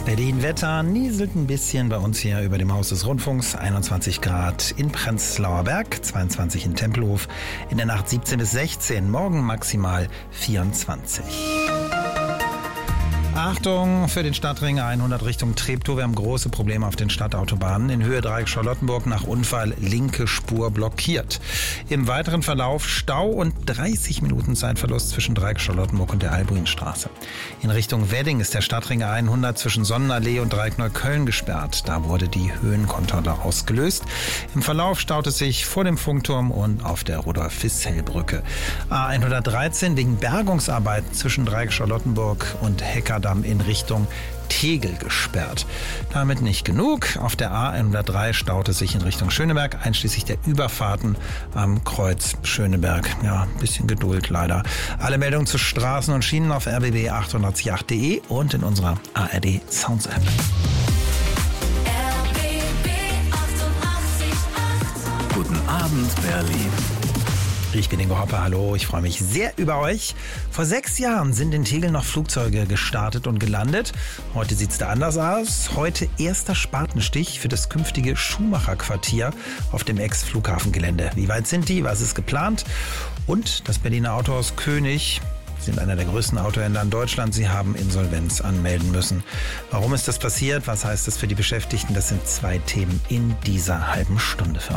Berlin-Wetter nieselt ein bisschen bei uns hier über dem Haus des Rundfunks. 21 Grad in Prenzlauer Berg, 22 in Tempelhof. In der Nacht 17 bis 16, morgen maximal 24. Achtung für den Stadtring 100 Richtung Treptow. Wir haben große Probleme auf den Stadtautobahnen. In Höhe Dreieck Charlottenburg nach Unfall linke Spur blockiert. Im weiteren Verlauf Stau und 30 Minuten Zeitverlust zwischen Dreieck Charlottenburg und der Albuinstraße. In Richtung Wedding ist der Stadtring 100 zwischen Sonnenallee und Dreieck Neukölln gesperrt. Da wurde die Höhenkontrolle ausgelöst. Im Verlauf staut es sich vor dem Funkturm und auf der Rudolf-Fissel-Brücke. A113 wegen Bergungsarbeiten zwischen Dreieck Charlottenburg und Heckerdamm in Richtung Tegel gesperrt. Damit nicht genug. Auf der A103 staut es sich in Richtung Schöneberg, einschließlich der Überfahrten am Kreuz Schöneberg. Ja, ein bisschen Geduld leider. Alle Meldungen zu Straßen und Schienen auf rbb888.de und in unserer ARD Sounds App. Guten Abend, Berlin. Ich bin Ingo Hoppe, hallo, ich freue mich sehr über euch. Vor 6 Jahren sind in Tegel noch Flugzeuge gestartet und gelandet. Heute sieht es da anders aus. Heute erster Spatenstich für das künftige Schumacher-Quartier auf dem Ex-Flughafengelände. Wie weit sind die? Was ist geplant? Und das Berliner Autohaus König sind einer der größten Autohändler in Deutschland. Sie haben Insolvenz anmelden müssen. Warum ist das passiert? Was heißt das für die Beschäftigten? Das sind 2 Themen in dieser halben Stunde für